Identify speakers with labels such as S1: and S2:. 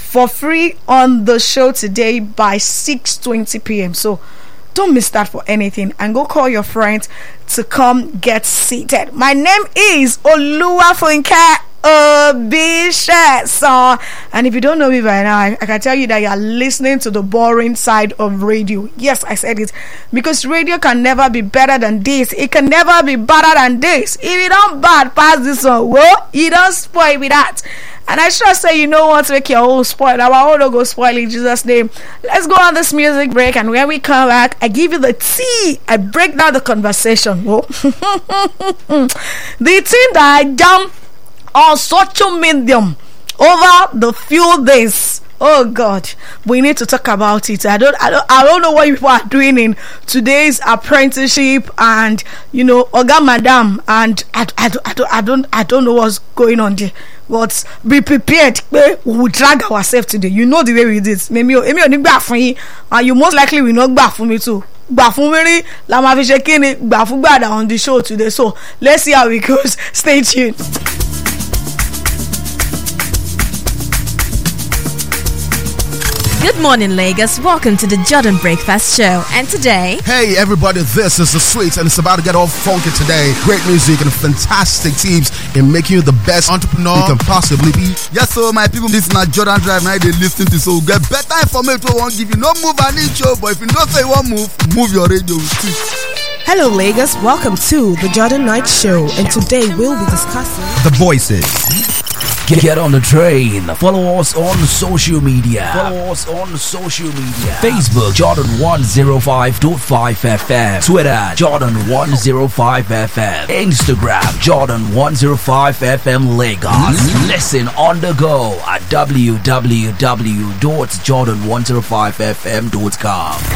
S1: for free on the show today by 6:20 p.m. So don't miss that for anything, and go call your friends to come get seated. My name is Oluwafunke Obisha, and if you don't know me by now, I can tell you that you are listening to the boring side of radio. Yes, I said it, because radio can never be better than this. It can never be better than this. If you don't bad pass this one, well, you don't spoil with that. And I sure say you don't want to make your whole spoil. Our own go spoil in Jesus' name. Let's go on this music break, and when we come back, I give you the tea. I break down the conversation. Whoa. The thing that I jump on social media over the few days. Oh God, we need to talk about it. I don't know what people are doing in today's apprenticeship, and Oga Madam, and I don't know what's going on there. But be prepared. We will drag ourselves today. You know the way we did. Maybe and you most likely will not back for me too. On the show today. So let's see how it goes. Stay tuned.
S2: Good morning, Lagos. Welcome to the Jordan Breakfast Show. And today...
S3: Hey, everybody, this is The Sweets, and it's about to get all funky today. Great music and fantastic tips in making you the best entrepreneur you can possibly be.
S4: Yes, so my people, this is not Jordan Drive. Now they listen to, so get better information. Won't give you no move and each show, but if you don't say one move your radio.
S5: Hello, Lagos. Welcome to the Jordan Night Show, and today we'll be discussing
S6: The Voices. Get on the train. Follow us on social media. Facebook, Jordan 105.5 FM. Twitter, Jordan 105 FM. Instagram, Jordan 105 FM Lagos. Listen on the go at www.jordan105fm.com.